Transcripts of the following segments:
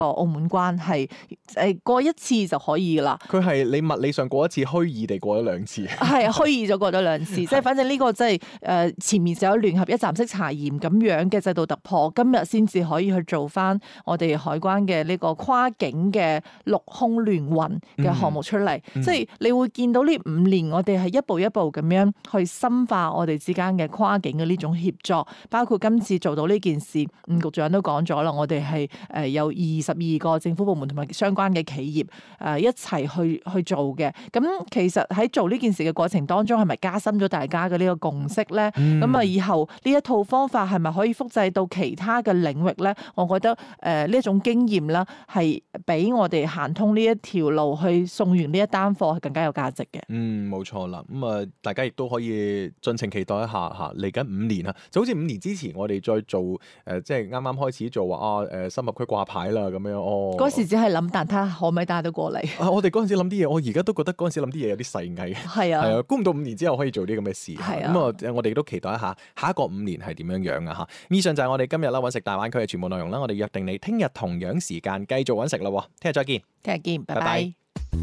澳門關係過一次就可以啦。 佢係你物理上過一次，虛擬地過咗2次。 係虛擬咗過咗2次，即係反正呢個即係前面就有聯合一站式查驗咁樣嘅制度突破，今日先至可以去做翻我哋海關嘅呢個跨境嘅陸空聯運嘅項目出嚟。即係你會見到呢5年我哋係一步一步咁樣去深化我哋之間嘅跨境嘅呢種協作，包括今次做到呢件事，吳局長都講咗啦，我哋係有22個政府部門同埋相關嘅企業一齊去做嘅。咁其實喺做呢件事嘅過程當中，係咪加深咗大家嘅呢個共識咧？咁以後呢一套方法係咪可以複製到其他嘅領域咧？我覺得呢一種經驗啦，係比我哋行通呢一條路去送完呢一單貨係更加有價值嘅。 冇錯啦。大家亦都可以盡情期待一下嚇，嚟緊5年啊，就好似5年之前我哋再做即係啱啱開始做話深合區掛牌啦咁樣。 嗰時只係諗，但睇下可唔可以帶到過嚟。 我哋嗰陣時諗啲嘢，我而家都覺得嗰陣時諗啲嘢有啲細藝。係啊，估唔到5年之後可以做啲咁嘅事。咁我哋都期待一下下一個5年係點樣啊嚇。以上就係我哋今日啦揾食大灣區嘅全部內容啦。我哋約定你聽日同樣時間繼續揾食啦。聽日再見。 聽日見，拜拜。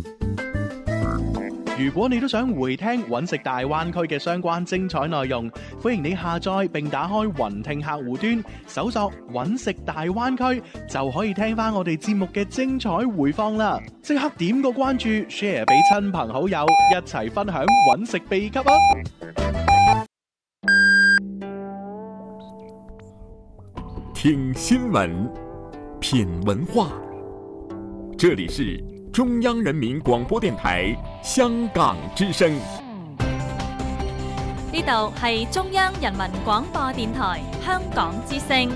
如果你都想回聽揾食大灣區嘅相關精彩內容，歡迎你下載並打開雲聽客戶端，搜索揾食大灣區，就可以聽翻我哋節目嘅精彩回放啦！即刻點個關注 ，share 俾親朋好友，一齊分享揾食秘笈啊！ 聽新聞，品文化，這裡是中央人民廣播電台香港之聲。 呢度係中央人民廣播電台香港之聲。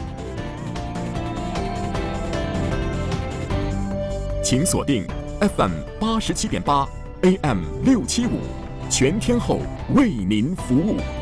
請鎖定 FM 87.8 AM 675，全天候為您服務。